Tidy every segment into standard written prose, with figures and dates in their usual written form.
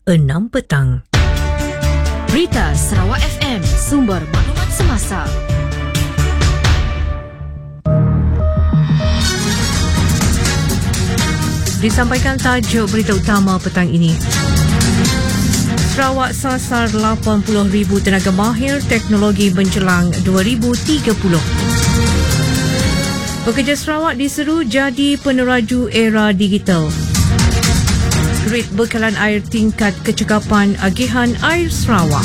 6 petang. Berita Sarawak FM, sumber maklumat semasa. Disampaikan tajuk berita utama petang ini. Sarawak sasar 80,000 tenaga mahir teknologi menjelang 2030. Pekerja Sarawak diseru jadi peneraju era digital. Grid bekalan air tingkat kecekapan agihan air Sarawak.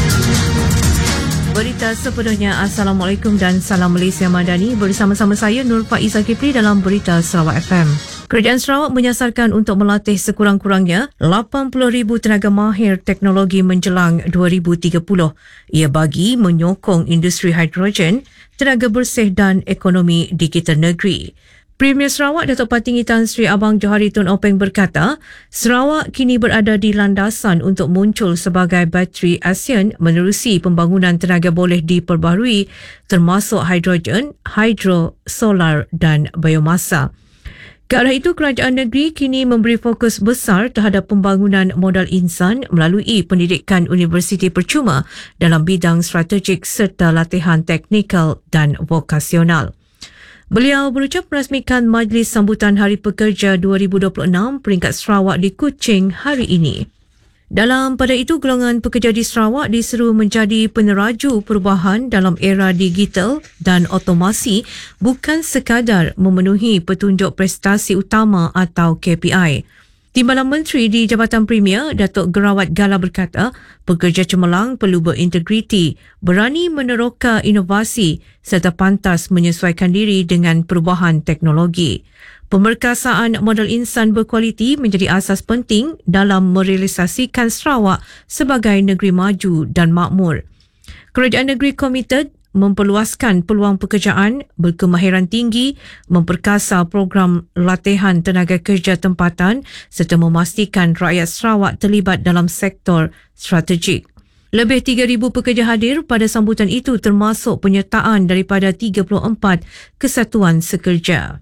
Berita sepenuhnya. Assalamualaikum dan salam Malaysia Madani. Bersama-sama saya Nur Faiz Zakipli dalam Berita Sarawak FM. Kerajaan Sarawak menyasarkan untuk melatih sekurang-kurangnya 80,000 tenaga mahir teknologi menjelang 2030. Ia bagi menyokong industri hidrogen, tenaga bersih dan ekonomi digital negeri. Premier Sarawak Datuk Patinggi Tan Sri Abang Johari Tun Openg berkata, Sarawak kini berada di landasan untuk muncul sebagai bateri ASEAN menerusi pembangunan tenaga boleh diperbaharui termasuk hidrogen, hidro, solar dan biomasa. Ke arah itu, kerajaan negeri kini memberi fokus besar terhadap pembangunan modal insan melalui pendidikan universiti percuma dalam bidang strategik serta latihan teknikal dan vokasional. Beliau berucap merasmikan Majlis Sambutan Hari Pekerja 2026 peringkat Sarawak di Kuching hari ini. Pada itu, golongan pekerja di Sarawak diseru menjadi peneraju perubahan dalam era digital dan otomasi, bukan sekadar memenuhi petunjuk prestasi utama atau KPI. Timbalan Menteri di Jabatan Premier, Datuk Gerawat Gala berkata, pekerja cemerlang perlu berintegriti, berani meneroka inovasi serta pantas menyesuaikan diri dengan perubahan teknologi. Pemerkasaan modal insan berkualiti menjadi asas penting dalam merealisasikan Sarawak sebagai negeri maju dan makmur. Kerajaan negeri komited memperluaskan peluang pekerjaan, berkemahiran tinggi, memperkasa program latihan tenaga kerja tempatan serta memastikan rakyat Sarawak terlibat dalam sektor strategik. Lebih 3,000 pekerja hadir pada sambutan itu termasuk penyertaan daripada 34 kesatuan sekerja.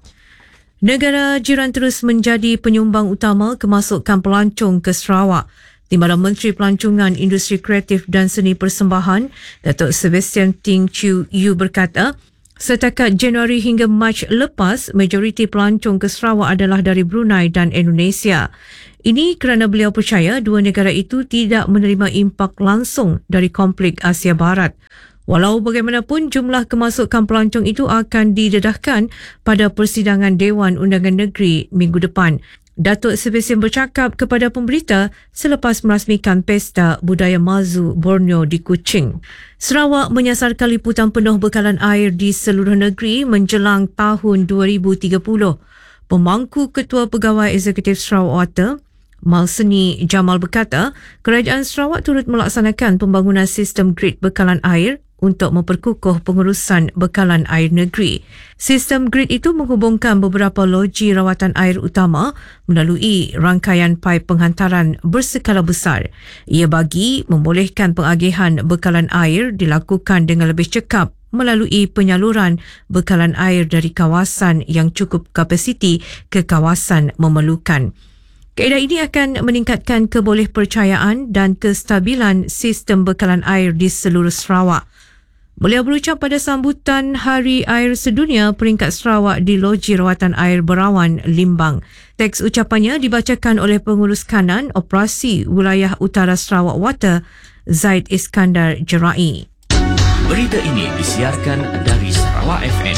Negara jiran terus menjadi penyumbang utama kemasukan pelancong ke Sarawak. Timbalan Menteri Pelancongan Industri Kreatif dan Seni Persembahan, Datuk Sebastian Ting Chiu Yu berkata, setakat Januari hingga Mac lepas, majoriti pelancong ke Sarawak adalah dari Brunei dan Indonesia. Ini kerana beliau percaya dua negara itu tidak menerima impak langsung dari konflik Asia Barat. Walau bagaimanapun, jumlah kemasukan pelancong itu akan didedahkan pada persidangan Dewan Undangan Negeri minggu depan. Datuk Sebastian bercakap kepada pemberita selepas merasmikan Pesta Budaya Mazu Borneo di Kuching. Sarawak menyasarkan liputan penuh bekalan air di seluruh negeri menjelang tahun 2030. Pemangku Ketua Pegawai Eksekutif Sarawak Water, Malseni Jamal berkata, kerajaan Sarawak turut melaksanakan pembangunan sistem grid bekalan air untuk memperkukuh pengurusan bekalan air negeri. Sistem grid itu menghubungkan beberapa loji rawatan air utama melalui rangkaian paip penghantaran berskala besar. Ia bagi membolehkan pengagihan bekalan air dilakukan dengan lebih cekap melalui penyaluran bekalan air dari kawasan yang cukup kapasiti ke kawasan memerlukan. Kaedah ini akan meningkatkan kebolehpercayaan dan kestabilan sistem bekalan air di seluruh Sarawak. Beliau berucap pada sambutan Hari Air Sedunia peringkat Sarawak di Loji Rawatan Air Berawan, Limbang. Teks ucapannya dibacakan oleh Pengurus Kanan Operasi Wilayah Utara Sarawak Water, Zaid Iskandar Jerai. Berita ini disiarkan dari Sarawak FM.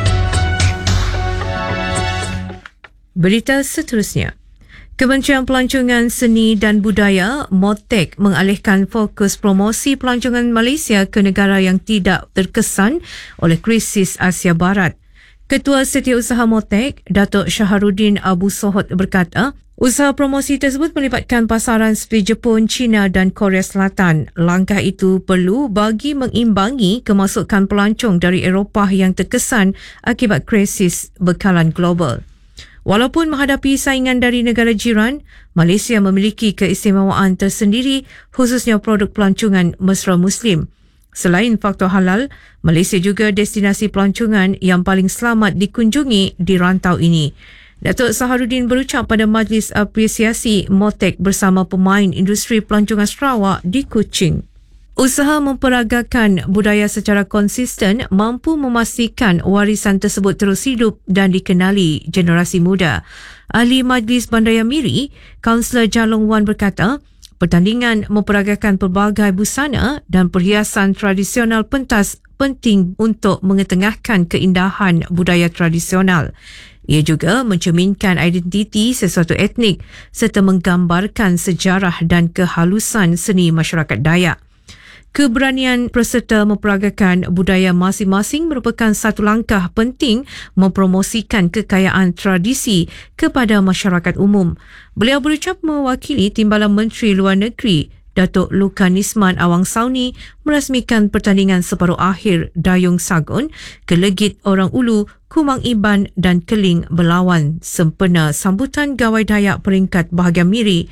Berita seterusnya. Kementerian Pelancongan Seni dan Budaya MOTEK mengalihkan fokus promosi pelancongan Malaysia ke negara yang tidak terkesan oleh krisis Asia Barat. Ketua Setiausaha MOTEK, Datuk Syaharuddin Abu Sohod berkata, usaha promosi tersebut melibatkan pasaran seperti Jepun, China dan Korea Selatan. Langkah itu perlu bagi mengimbangi kemasukan pelancong dari Eropah yang terkesan akibat krisis bekalan global. Walaupun menghadapi saingan dari negara jiran, Malaysia memiliki keistimewaan tersendiri khususnya produk pelancongan mesra Muslim. Selain faktor halal, Malaysia juga destinasi pelancongan yang paling selamat dikunjungi di rantau ini. Datuk Saharudin berucap pada Majlis Apresiasi MOTEK bersama pemain industri pelancongan Sarawak di Kuching. Usaha memperagakan budaya secara konsisten mampu memastikan warisan tersebut terus hidup dan dikenali generasi muda. Ahli Majlis Bandaraya Miri, Kaunselor Jalong Wan berkata, pertandingan memperagakan pelbagai busana dan perhiasan tradisional pentas penting untuk mengetengahkan keindahan budaya tradisional. Ia juga mencerminkan identiti sesuatu etnik serta menggambarkan sejarah dan kehalusan seni masyarakat Dayak. Keberanian peserta memperagakan budaya masing-masing merupakan satu langkah penting mempromosikan kekayaan tradisi kepada masyarakat umum. Beliau berucap mewakili Timbalan Menteri Luar Negeri Datuk Lukan Nisman Awang Sauni merasmikan pertandingan separuh akhir Dayung Sagun, Kelegit Orang Ulu, Kumang Iban dan Keling berlawan sempena sambutan Gawai Dayak peringkat bahagian Miri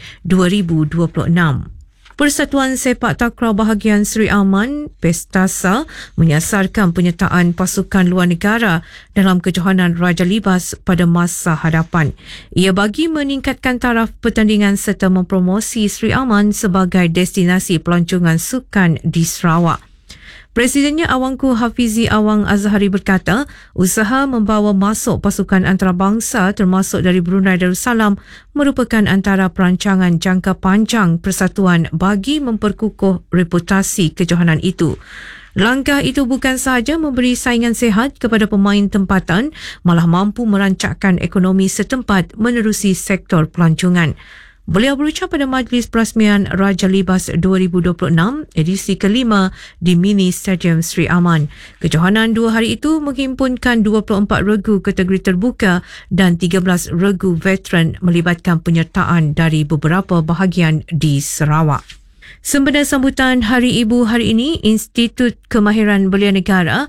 2026. Persatuan Sepak Takraw Bahagian Seri Aman, Pestasa, menyasarkan penyertaan pasukan luar negara dalam kejohanan Raja Libas pada masa hadapan. Ia bagi meningkatkan taraf pertandingan serta mempromosi Seri Aman sebagai destinasi pelancongan sukan di Sarawak. Presidennya Awangku Hafizi Awang Azhari berkata, usaha membawa masuk pasukan antarabangsa termasuk dari Brunei Darussalam merupakan antara perancangan jangka panjang persatuan bagi memperkukuh reputasi kejohanan itu. Langkah itu bukan sahaja memberi saingan sihat kepada pemain tempatan, malah mampu merancangkan ekonomi setempat menerusi sektor pelancongan. Beliau berucap pada Majlis Perasmian Raja Libas 2026 edisi kelima di Mini Stadium Seri Aman. Kejohanan 2 hari itu menghimpunkan 24 regu kategori terbuka dan 13 regu veteran melibatkan penyertaan dari beberapa bahagian di Sarawak. Sempena sambutan Hari Ibu hari ini, Institut Kemahiran Belia Negara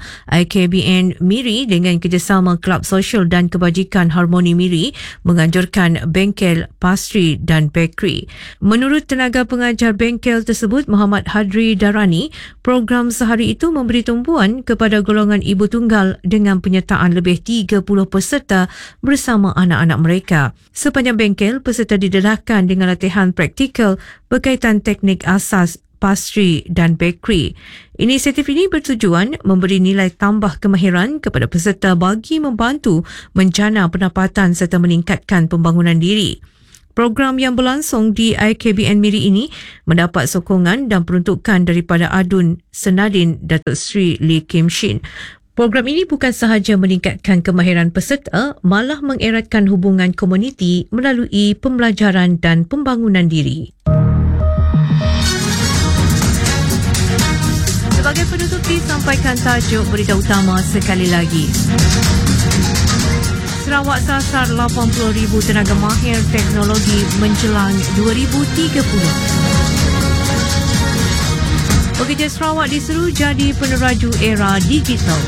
IKBN Miri dengan kerjasama Kelab Sosial dan Kebajikan Harmoni Miri menganjurkan bengkel, pastri dan bakery. Menurut tenaga pengajar bengkel tersebut, Muhammad Hadri Darani, program sehari itu memberi tumpuan kepada golongan ibu tunggal dengan penyertaan lebih 30 peserta bersama anak-anak mereka. Sepanjang bengkel, peserta didedahkan dengan latihan praktikal berkaitan teknik asas pastri dan bakery. Inisiatif ini bertujuan memberi nilai tambah kemahiran kepada peserta bagi membantu menjana pendapatan serta meningkatkan pembangunan diri. Program yang berlangsung di IKBN Miri ini mendapat sokongan dan peruntukan daripada Adun Senadin Datuk Seri Lee Kim Shin. Program ini bukan sahaja meningkatkan kemahiran peserta, malah mengeratkan hubungan komuniti melalui pembelajaran dan pembangunan diri. Sebagai penutup, disampaikan tajuk berita utama sekali lagi. Sarawak sasar 80,000 tenaga mahir teknologi menjelang 2030. Pekerja Sarawak diseru jadi peneraju era digital.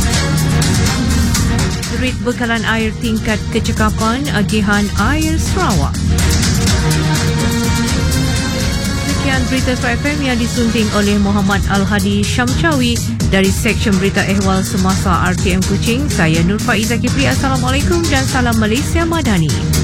Serit bekalan air tingkat kecekapan agihan air Sarawak. Sekian berita Sarawak FM yang disunting oleh Muhammad Al-Hadi Syamcawi dari Seksyen Berita Ehwal Semasa RTM Kuching. Saya Nur Faiza Kipri. Assalamualaikum dan salam Malaysia Madani.